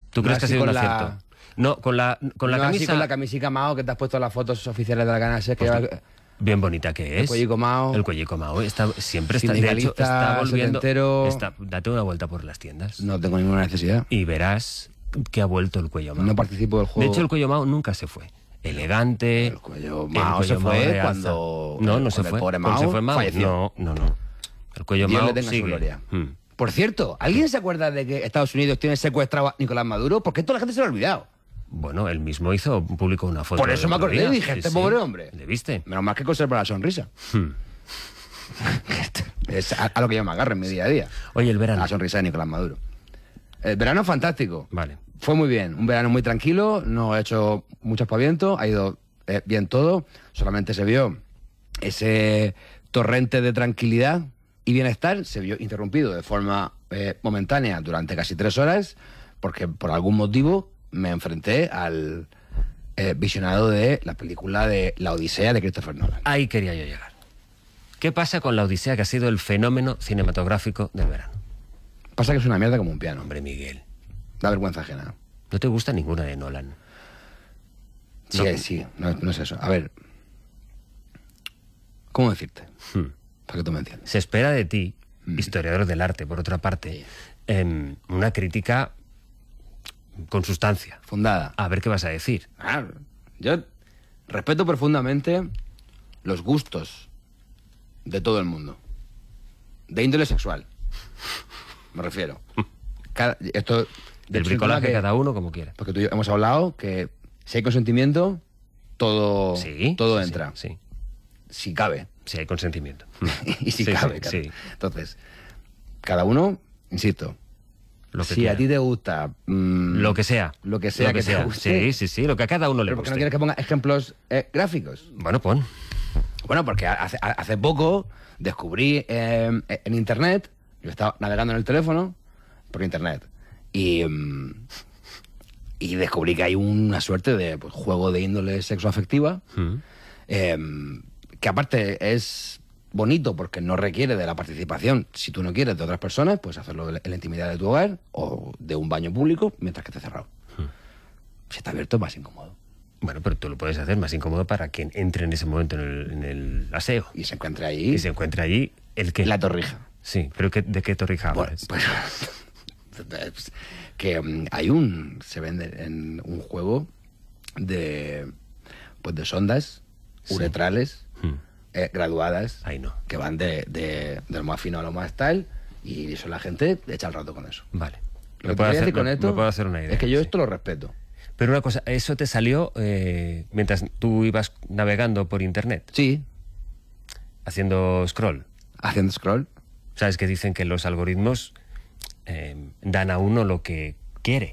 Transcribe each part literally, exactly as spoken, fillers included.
¿Tú crees no que ha sido un la... acierto? No, con la, con la no camisa... así con la camisica Mao, que te has puesto las fotos oficiales de la Canal Ser, que Pues lleva... Bien bonita que es. El cuellico Mao. El cuellico Mao. Está, siempre está... De hecho, está volviendo... Está, date una vuelta por las tiendas. No tengo ninguna necesidad. Y verás que ha vuelto el cuello Mao. No participo del juego. De hecho, el cuello Mao nunca se fue. Elegante... El cuello Mao se fue cuando... No, no se fue. El pobre Mao, Mao se fue Mao. falleció. No, no, no. El cuello Dios Mao le tenga sigue. su gloria. Hmm. Por cierto, ¿alguien se acuerda de que Estados Unidos tiene secuestrado a Nicolás Maduro? Porque toda la gente se lo ha olvidado. Bueno, él mismo hizo, publicó una foto. Por eso me acordé y dije, sí, este sí. pobre hombre. ¿Le viste? Menos mal que conserva la sonrisa. Hmm. Es a, a lo que yo me agarro en mi día a día. Oye, el verano. La sonrisa de Nicolás Maduro. El verano fantástico. Vale. Fue muy bien. Un verano muy tranquilo, no he hecho mucho aspaviento, ha ido eh, bien todo. Solamente se vio ese torrente de tranquilidad y bienestar, se vio interrumpido de forma eh, momentánea durante casi tres horas, porque por algún motivo me enfrenté al eh, visionado de la película de La Odisea de Christopher Nolan. Ahí quería yo llegar. ¿Qué pasa con La Odisea, que ha sido el fenómeno cinematográfico del verano? Pasa que es una mierda como un piano. Hombre, Miguel. Da vergüenza ajena. ¿No te gusta ninguna de Nolan? Sí, No. sí, no, no es eso. A ver, ¿cómo decirte? Hmm. Para que tú me entiendas. Se espera de ti, Mm. historiador del arte, por otra parte, Sí. em, una crítica con sustancia. Fundada. A ver qué vas a decir. Ah, yo respeto profundamente los gustos de todo el mundo. De índole sexual. Me refiero. Cada, esto, de Del hecho, bricolaje que- cada uno como quiera. Porque tú y yo hemos hablado que si hay consentimiento, todo, Sí. todo sí, entra. Sí, Si cabe. sí, hay consentimiento. Y si Sí, cabe, sí, claro. sí. Entonces, cada uno, insisto, Lo que si quiera. a ti te gusta... mm, Lo que sea. Lo que sea Lo que te guste. Sí, sí, sí, lo que a cada uno le ¿Pero por qué guste. no quieres que ponga ejemplos eh, gráficos? Bueno, pon. Bueno, porque hace, hace poco descubrí eh, en internet, yo estaba navegando en el teléfono por internet y, mm, y descubrí que hay una suerte de pues, juego de índole sexoafectiva Mm. eh, que aparte es bonito porque no requiere de la participación, si tú no quieres, de otras personas, pues hacerlo en la intimidad de tu hogar o de un baño público mientras que esté cerrado. Si está abierto es más incómodo. Bueno, pero tú lo puedes hacer más incómodo para quien entre en ese momento en el, en el aseo. Y se encuentra ahí Y se encuentra allí el que... la torrija. Sí, pero ¿qué- ¿de qué torrija Bueno, hablas? pues, que mm, hay un... Se vende en un juego de... Pues de sondas Sí. uretrales Hmm. eh, graduadas Ahí no. que van de, de, de lo más fino a lo más tal y eso la gente echa el rato con eso. Vale. Lo Me que puedo te voy a hacer, decir con me- esto me puedo hacer una idea. es que yo sí. esto lo respeto. Pero una cosa, eso te salió eh, mientras tú ibas navegando por internet, Sí, haciendo scroll. haciendo scroll. Sabes que dicen que los algoritmos eh, dan a uno lo que quiere.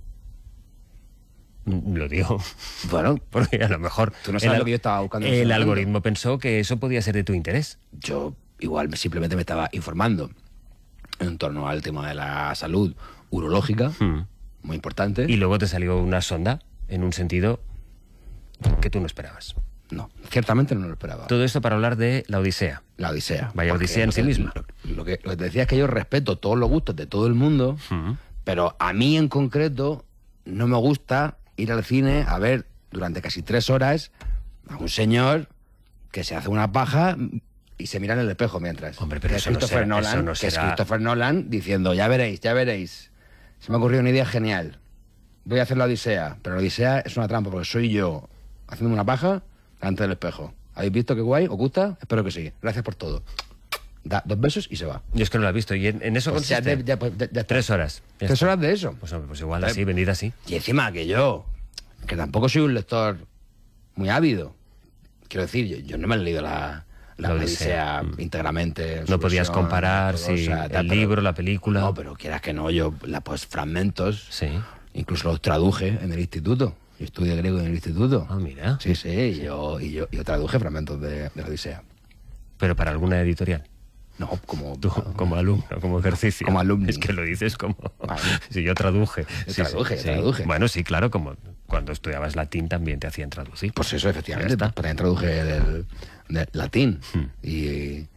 Mm, Lo digo. Bueno, Porque a lo mejor Tú no sabes el, lo que yo estaba buscando en ese el momento. algoritmo pensó que eso podía ser de tu interés. yo igual simplemente me estaba informando en torno al tema de la salud urológica, Hmm. muy importante. Y luego te salió una sonda en un sentido que tú no esperabas. No, ciertamente no lo esperaba. Todo esto para hablar de La Odisea. La Odisea. Vaya Porque odisea en lo sí que- misma. Lo, lo que, lo que te decía es que yo respeto todos los gustos de todo el mundo, Hmm. pero a mí en concreto no me gusta ir al cine a ver durante casi tres horas a un señor que se hace una paja y se mira en el espejo mientras. Hombre, pero Que eso es no Christopher será- Nolan, eso no que es será- Christopher Nolan diciendo, ya veréis, ya veréis. Se me ha ocurrido una idea genial. Voy a hacer la Odisea, pero la Odisea es una trampa porque soy yo haciéndome una paja delante del espejo. ¿Habéis visto qué guay? ¿Os gusta? Espero que sí. Gracias por todo. Da dos besos y se va. Yo es que no lo he visto. ¿Y en, en eso Pues ya consiste? de- ya, pues, ya- ya está. Tres horas. Ya Tres está. horas de eso. Pues, hombre, pues igual así, vendida así. Y encima que yo, que tampoco soy un lector muy ávido. Quiero decir, yo, yo no me he leído la, la La Odisea Odisea, mm. íntegramente. en No su podías versión comparar ortodoxa, si tal, el pero- libro, la película. No, pero quieras que no, yo la, pues fragmentos, Sí. incluso los traduje en el instituto. Yo estudié griego en el instituto. Ah, mira. Sí, sí, y yo, y yo, yo traduje fragmentos de, de la Odisea. Pero para alguna editorial. No, como... Tú, como alumno, como ejercicio. Como alumni. Es que lo dices como... Vale. Si yo traduje. Yo Sí, traduje, sí, yo sí. traduje. Bueno, sí, claro, como cuando estudiabas latín también te hacían traducir. Pues eso, efectivamente. Ya está. Pues también traduje del, del latín. Hmm. Y,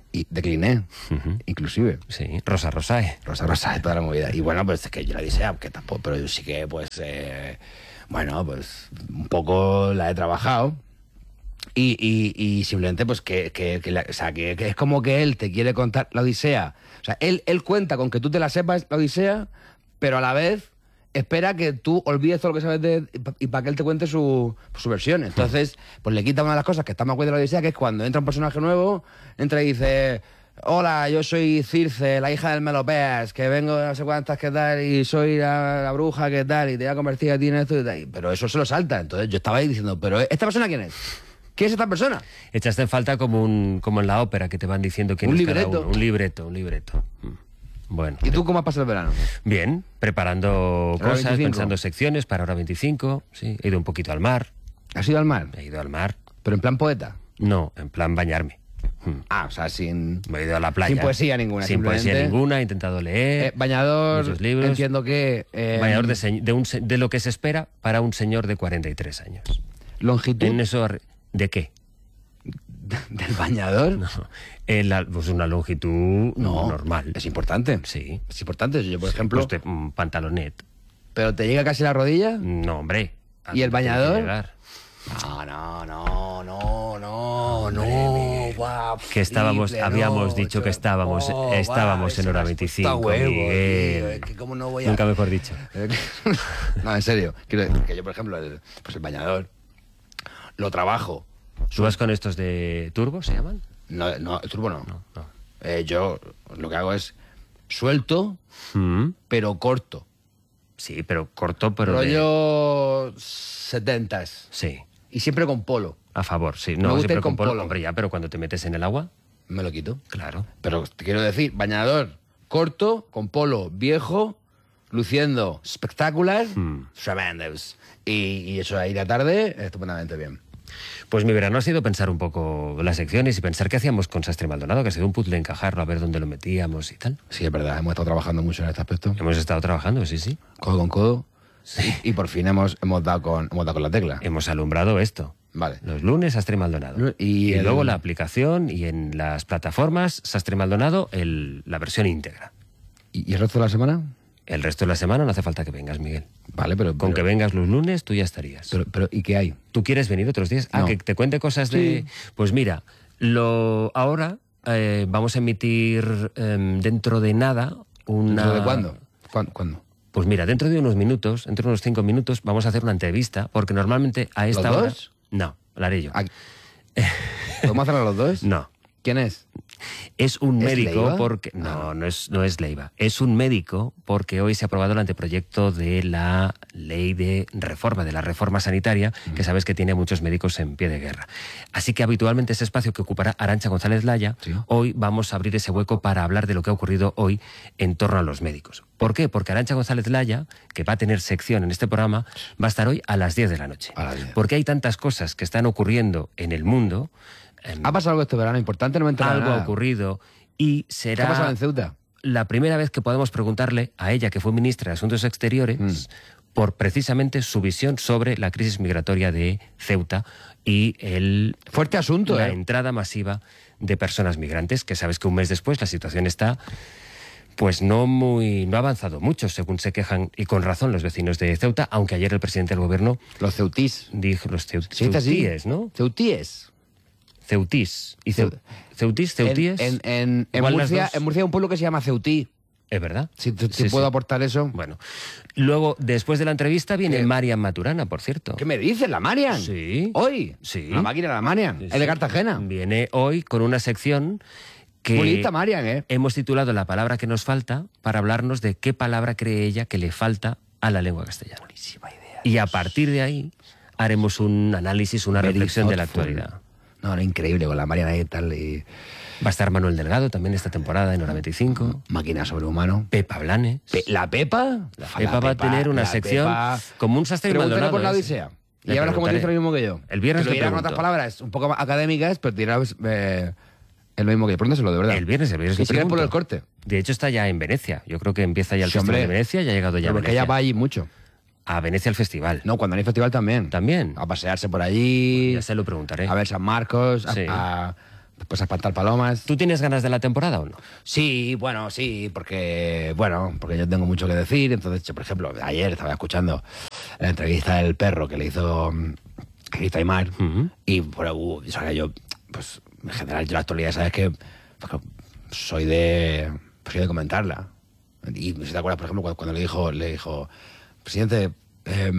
Y decliné, Uh-huh. inclusive. Sí, Rosa Rosae. Rosa Rosae, toda la movida. Y bueno, pues es que yo la Odisea, que tampoco, pero yo sí que, pues, eh, bueno, pues un poco la he trabajado. Y, y, y simplemente, pues, que, que, que, la, o sea, que, que es como que él te quiere contar la Odisea. O sea, él, él cuenta con que tú te la sepas, la Odisea, pero a la vez espera que tú olvides todo lo que sabes de, y para que él te cuente su, su versión. Entonces, pues le quita una de las cosas que está más guay de la Odisea, que es cuando entra un personaje nuevo, entra y dice: hola, yo soy Circe, la hija del Melopeas, que vengo de no sé cuántas, qué tal, y soy la, la bruja, qué tal, y te voy a convertir a ti en esto y tal. Pero eso se lo salta. Entonces yo estaba ahí diciendo: ¿pero esta persona quién es? ¿Quién es esta persona? Echaste en falta como, un, como en la ópera, que te van diciendo quién Un es cada libreto. uno. Un libreto, un libreto. Bueno. ¿Y tú cómo has pasado el verano? Bien, preparando ¿Hora cosas, veinticinco? pensando secciones para hora veinticinco. Sí, he ido un poquito al mar. ¿Has ido al mar? He ido al mar. ¿Pero en plan poeta? No, en plan bañarme. Hmm. Ah, o sea, sin... Me he ido a la playa. Sin poesía ninguna, Sin poesía simplemente. ninguna, he intentado leer. Eh, bañador, muchos libros. entiendo que... eh, Bañador de, se- de, un se- de lo que se espera para un señor de cuarenta y tres años. longitud En eso, ar- ¿de qué? del bañador. No, en la- pues una longitud No, normal. es importante. Sí. Es importante. Yo, por ejemplo... Pues de, un pantalonet. ¿Pero te llega casi la rodilla? No, hombre. ¿a ¿Y el dónde tiene que bañador? llegar? No, no, no, no, no, no. Guau, Que estábamos, triple, habíamos no, dicho que eso- estábamos, oh, estábamos guau, en hora eso me has puesto a veinticinco. huevo, Miguel. tío, es que cómo no voy a... Nunca mejor dicho. No, en serio. Quiero decir que yo, por ejemplo, el, pues el bañador lo trabajo. ¿Tú vas con estos de turbo, se llaman? No, no, el turbo no. No, no. Eh, yo lo que hago es suelto, Mm, pero corto. sí, pero corto, pero de- Rollo setentas. Sí, Y siempre con polo. a favor, sí. Me No, gusta siempre ir con con polo. polo. Hombre, ya, pero cuando te metes en el agua, Me lo quito. claro. Pero te quiero decir, bañador corto, con polo viejo, luciendo espectacular, Hmm. tremendos. Y, y eso ahí de tarde, estupendamente bien. Pues mi verano ha sido pensar un poco las secciones y pensar qué hacíamos con Sastre Maldonado, que ha sido un puzzle encajarlo, a ver dónde lo metíamos y tal. Sí, es verdad, hemos estado trabajando mucho en este aspecto, Hemos estado trabajando, sí, sí. codo con codo. Y por fin hemos, hemos, dado con, hemos dado con la tecla. Hemos alumbrado esto. Vale. Los lunes, Sastre Maldonado. Y Y, el- luego la aplicación y en las plataformas, Sastre Maldonado, el, la versión íntegra. ¿Y, y el resto de la semana? El resto de la semana no hace falta que vengas, Miguel. Vale, pero... Con pero, que vengas los lunes, tú ya estarías. pero, pero, ¿y qué hay? ¿Tú quieres venir otros días? Ah, No. que te cuente cosas de... Sí. Pues mira, lo ahora eh, vamos a emitir em, dentro de nada una... ¿Dentro de cuándo? ¿Cuándo? ¿Cuándo? Pues mira, dentro de unos minutos, dentro de unos cinco minutos, vamos a hacer una entrevista, porque normalmente a esta ¿Los hora... dos? No, la haré yo. ¿A- ¿Podemos hacerlo los dos? No. ¿Quién es? Es un ¿Es médico Leiva? porque... No, no es, no es Leiva. Es un médico porque hoy se ha aprobado el anteproyecto de la ley de reforma, de la reforma sanitaria, que sabes que tiene a muchos médicos en pie de guerra. Así que habitualmente ese espacio que ocupará Arantxa González Laya, Sí. hoy vamos a abrir ese hueco para hablar de lo que ha ocurrido hoy en torno a los médicos. ¿Por qué? Porque Arantxa González Laya, que va a tener sección en este programa, va a estar hoy a las diez de la noche. A las diez. Porque hay tantas cosas que están ocurriendo en el mundo... em, ¿Ha pasado algo este verano importante? No me he enterado de algo ha nada. ocurrido y ¿Qué será ha pasado en Ceuta? la primera vez que podemos preguntarle a ella, que fue ministra de Asuntos Exteriores, Mm. por precisamente su visión sobre la crisis migratoria de Ceuta y el, Fuerte asunto, la ¿eh? entrada masiva de personas migrantes, que sabes que un mes después la situación está... Pues no muy no ha avanzado mucho, según se quejan, y con razón, los vecinos de Ceuta, aunque ayer el presidente del gobierno Los ceutís. dijo los ceu- ¿Se dice así? ceutíes, ¿no? Ceutíes. Ceutís. Y ceu- Ceu- ceutís, ceutíes. En, en, en, en Igual las Murcia, dos. en Murcia hay un pueblo que se llama Ceutí. Es verdad. Si, te- si Sí, puedo sí. aportar eso. Bueno, luego, después de la entrevista, viene ¿Qué? Marian Maturana, por cierto. ¿Qué me dices, la Marian? Sí. ¿Hoy? Sí. La máquina de la Marian. Sí, Es de sí. Cartagena. Viene hoy con una sección que Muy lista, Marian, ¿eh? hemos titulado La palabra que nos falta, para hablarnos de qué palabra cree ella que le falta a la lengua castellana. Buenísima idea. Y a partir de ahí haremos un análisis, una Very reflexión de la thoughtful. actualidad. No, no, increíble con la Marian ahí y tal. Y Va a estar Manuel Delgado también esta temporada en hora veinticinco. máquina sobrehumano. Pepa Blanes. Pe- ¿La Pepa? La Pepa va a tener una la sección Pepa. como un Sastre Pregúntale Maldonado. por la ¿eh? Odisea. Le Y hablas como te preguntaré. dice lo mismo que yo. El viernes Te lo le dirá con pregunto. otras palabras un poco más académicas, pero te dirá eh, es lo mismo que yo. Pregúntaselo, de verdad. El viernes, el viernes Sí, le sí, que es por pregunto. el corte. De hecho, está ya en Venecia. Yo creo que empieza ya el Sí, Festival hombre. de Venecia, ya ha llegado ya Pero a porque Venecia. ella va allí mucho. A Venecia al festival. No, cuando hay festival también. También. A pasearse por allí. Ya se lo preguntaré. A ver San Marcos. A, Sí. a después a espantar palomas. ¿Tú tienes ganas de la temporada o no? Sí, bueno, sí, porque, bueno, porque yo tengo mucho que decir. Entonces, yo, por ejemplo, ayer estaba escuchando la entrevista del perro que le hizo, que hizo Aymar, Uh-huh. y bueno, uh, o sea, que yo, pues, en general, yo la actualidad, sabes que pues, soy de, soy de comentarla. Y si te acuerdas, por ejemplo, cuando, cuando le dijo, le dijo, presidente, eh,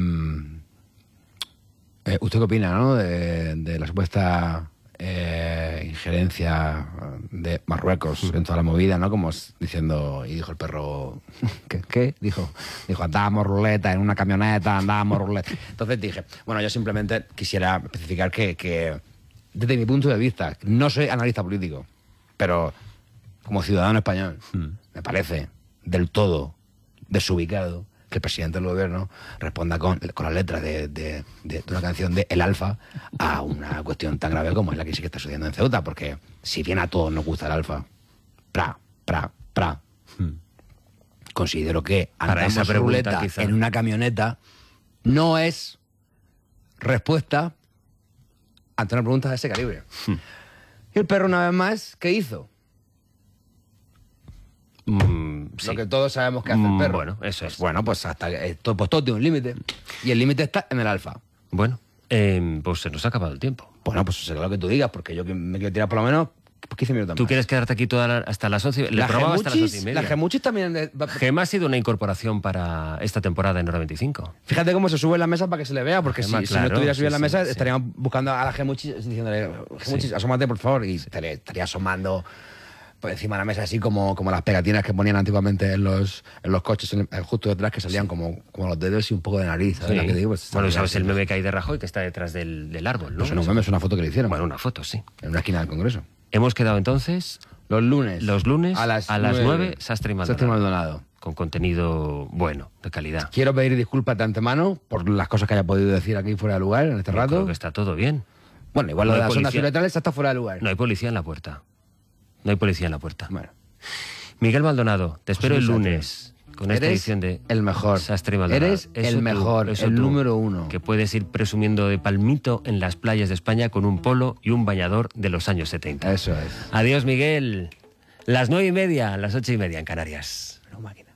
eh, ¿usted qué opina, no? De, de la supuesta eh, injerencia de Marruecos en toda la movida, ¿no? Como diciendo, y dijo el perro, ¿qué? ¿Qué? Dijo, dijo, andábamos ruleta en una camioneta, andábamos ruleta. Entonces dije, bueno, yo simplemente quisiera especificar que, que desde mi punto de vista, no soy analista político, pero como ciudadano español, hmm. me parece del todo desubicado que el presidente del gobierno responda con, con las letras de, de, de, de una canción de El Alfa a una cuestión tan grave como es la que sí que está sucediendo en Ceuta, porque si bien a todos nos gusta el Alfa, pra, pra, pra, hmm. considero que andamos esa pregunta, ruleta quizá. en una camioneta no es respuesta ante una pregunta de ese calibre. Hmm. Y el perro, una vez más, ¿qué hizo? Mm, sí. Lo que todos sabemos que hace el perro. Mm, bueno, eso es. Pues bueno, pues hasta eh, todo, pues todo tiene un límite. Y el límite está en el Alfa. Bueno, eh, pues se nos ha acabado el tiempo. Bueno, pues será lo que tú digas, porque yo me quiero tirar por lo menos quince minutos ¿Tú más. quieres quedarte aquí toda la, hasta las once? Le probaba hasta las once y media. La Gemuchis también... Eh, Gema ha sido una incorporación para esta temporada en Hora veinticinco. Fíjate cómo se sube en la mesa para que se le vea, porque Gema, si, claro, si no estuviera subido sí, en la mesa, sí, estaríamos sí. buscando a la Gemuchis diciéndole, Gemuchis, sí. asómate, por favor, y sí. estaría, estaría asomando por encima de la mesa, así como, como las pegatinas que ponían antiguamente en los, en los coches, en, justo detrás, que salían sí. como, como los dedos y un poco de nariz. ¿Sabes sí. lo que digo? Pues, bueno, sabes el meme que hay de Rajoy, que está detrás del, del árbol, ¿no? Pues no es un meme, es una foto que le hicieron. Bueno, una foto, sí. En una esquina del Congreso. Hemos quedado entonces... Los lunes. Los lunes a las, a las nueve, Sastre y Maldonado. Sastre y Maldonado. Con contenido bueno, de calidad. Quiero pedir disculpas de antemano por las cosas que haya podido decir aquí fuera de lugar en este Yo rato. Creo que está todo bien. Bueno, igual no lo de las policía. ondas cerebrales está fuera de lugar. No hay policía en la puerta. No hay policía en la puerta. Bueno. Miguel Maldonado, te espero pues el lunes con esta eres edición de el mejor. Sastre y Maldonado. Eres eso el tú, mejor, el tú, número uno. Que puedes ir presumiendo de palmito en las playas de España con un polo y un bañador de los años setenta. Eso es. Adiós, Miguel. Las nueve y media, las ocho y media en Canarias. No, máquina.